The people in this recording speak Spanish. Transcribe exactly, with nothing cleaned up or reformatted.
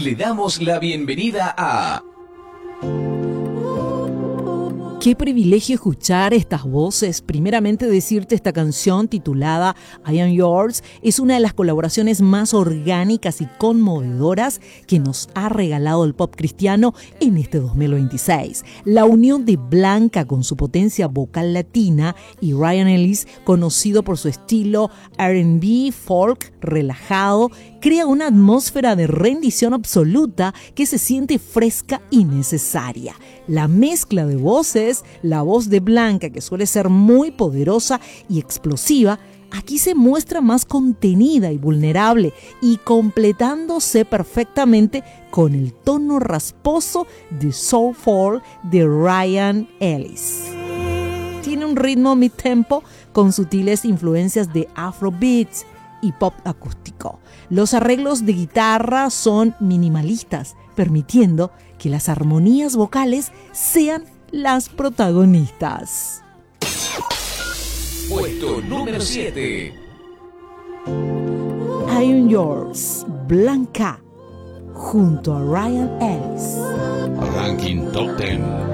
le damos la bienvenida a... Qué privilegio escuchar estas voces. Primeramente decirte, esta canción titulada I Am Yours es una de las colaboraciones más orgánicas y conmovedoras que nos ha regalado el pop cristiano en este dos mil veintiséis. La unión de Blanca con su potencia vocal latina y Ryan Ellis, conocido por su estilo R and B folk relajado, crea una atmósfera de rendición absoluta que se siente fresca y necesaria. La mezcla de voces, la voz de Blanca, que suele ser muy poderosa y explosiva, aquí se muestra más contenida y vulnerable y completándose perfectamente con el tono rasposo de Soulful de Ryan Ellis. Tiene un ritmo mid-tempo con sutiles influencias de Afrobeats y pop acústico. Los arreglos de guitarra son minimalistas, permitiendo que las armonías vocales sean las protagonistas. Puesto número siete. I Am Yours, Blanca, junto a Ryan Ellis. Ranking Top diez.